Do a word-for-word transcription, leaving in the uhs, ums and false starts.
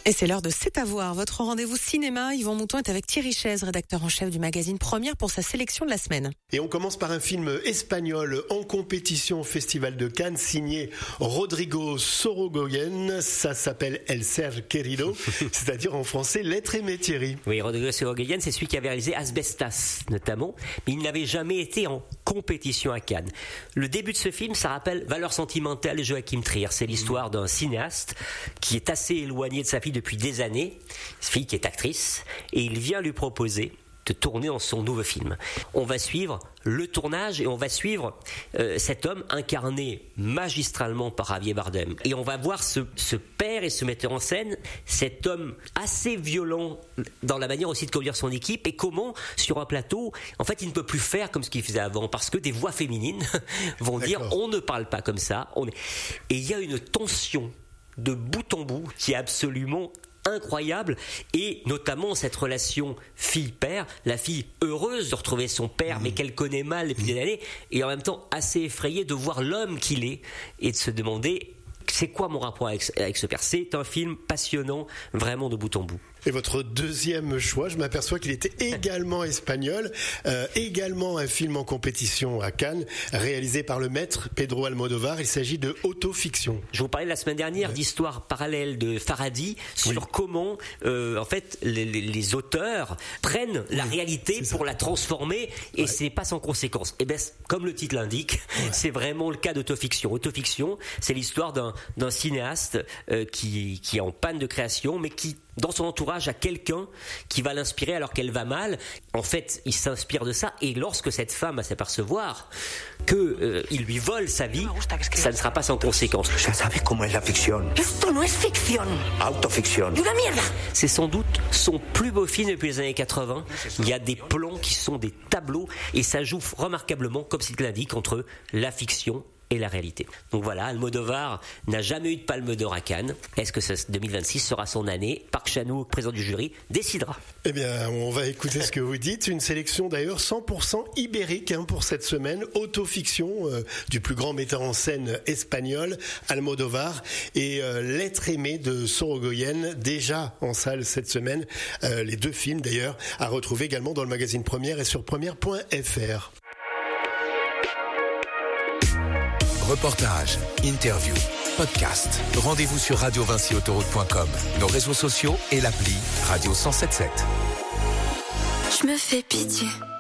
Et c'est l'heure de C'est à voir, votre rendez-vous cinéma. Yvan Mouton est avec Thierry Chaise, rédacteur en chef du magazine Première, pour sa sélection de la semaine. Et on commence par un film espagnol en compétition au Festival de Cannes, signé Rodrigo Sorogoyen. Ça s'appelle El Ser Querido, c'est-à-dire en français L'être aimé, Thierry. Oui, Rodrigo Sorogoyen, c'est celui qui avait réalisé Asbestas, notamment, mais il n'avait jamais été en compétition à Cannes. Le début de ce film, ça rappelle Valeurs sentimentales de Joachim Trier. C'est l'histoire d'un cinéaste qui est assez éloigné de sa fille depuis des années, cette fille qui est actrice, et il vient lui proposer de tourner dans son nouveau film. On va suivre le tournage et on va suivre euh, cet homme incarné magistralement par Javier Bardem. Et on va voir ce, ce père et ce metteur en scène, cet homme assez violent dans la manière aussi de conduire son équipe, et comment, sur un plateau, en fait, il ne peut plus faire comme ce qu'il faisait avant, parce que des voix féminines vont D'accord. dire on ne parle pas comme ça. On est... Et il y a une tension de bout en bout qui est absolument incroyable, et notamment cette relation fille-père, la fille heureuse de retrouver son père mmh. mais qu'elle connaît mal depuis mmh. des années, et en même temps assez effrayée de voir l'homme qu'il est et de se demander c'est quoi mon rapport avec, avec ce père. C'est un film passionnant, vraiment de bout en bout. Et votre deuxième choix, je m'aperçois qu'il était également espagnol, euh, également un film en compétition à Cannes, réalisé par le maître Pedro Almodóvar. Il s'agit de Autofiction. Je vous parlais la semaine dernière ouais. d'histoire parallèle de Farhadi sur oui. comment, euh, en fait, les, les, les auteurs prennent la oui, réalité pour la transformer, et ouais. c'est pas sans conséquence. Et ben, comme le titre l'indique, ouais. c'est vraiment le cas d'Autofiction. Autofiction, c'est l'histoire d'un, d'un cinéaste euh, qui, qui est en panne de création, mais qui dans son entourage à quelqu'un qui va l'inspirer alors qu'elle va mal. En fait, il s'inspire de ça, et lorsque cette femme va s'apercevoir que euh, il lui vole sa vie, ça ne sera pas sans conséquence. Ya sabes cómo es la ficción. Esto no es ficción. Autoficción. Una mierda. C'est sans doute son plus beau film depuis les années quatre-vingts. Il y a des plans qui sont des tableaux, et ça joue remarquablement, comme il l'indique, entre la fiction et la réalité. Donc voilà, Almodóvar n'a jamais eu de palme d'or à Cannes. Est-ce que ce deux mille vingt-six sera son année? Park Chan-wook, président du jury, décidera. Eh bien, on va écouter ce que vous dites. Une sélection d'ailleurs cent pour cent ibérique hein, pour cette semaine. Autofiction euh, du plus grand metteur en scène espagnol, Almodóvar, et euh, L'être aimé de Sorogoyen, déjà en salle cette semaine. Euh, les deux films d'ailleurs à retrouver également dans le magazine Première et sur première point f r. Reportages, interviews, podcasts. Rendez-vous sur radio vinci autoroute point com, nos réseaux sociaux et l'appli Radio cent soixante-dix-sept. Je me fais pitié.